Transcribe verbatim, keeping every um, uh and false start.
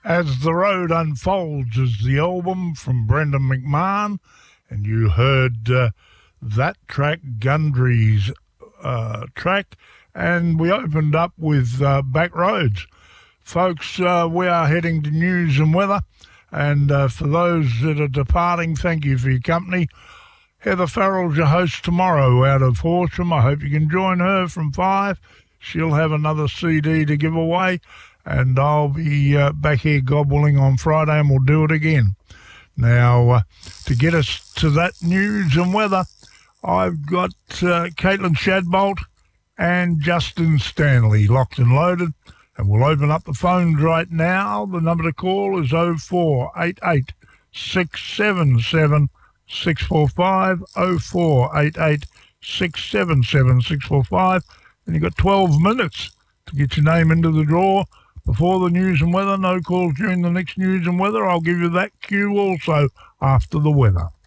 As the Road Unfolds is the album from Brendan McMahon, and you heard uh, that track, Gundry's uh, track, and we opened up with uh, Back Roads. Folks, uh, we are heading to news and weather, and uh, for those that are departing, thank you for your company. Heather Farrell's your host tomorrow out of Horsham. I hope you can join her from five. She'll have another C D to give away. And I'll be uh, back here, God willing, on Friday, and we'll do it again. Now, uh, to get us to that news and weather, I've got uh, Caitlin Shadbolt and Justin Stanley locked and loaded. And we'll open up the phones right now. The number to call is oh four eight eight, six seven seven, six four five, oh four eight eight, six seven seven, six four five. And you've got twelve minutes to get your name into the draw. Before the news and weather, no calls during the next news and weather. I'll give you that cue also after the weather.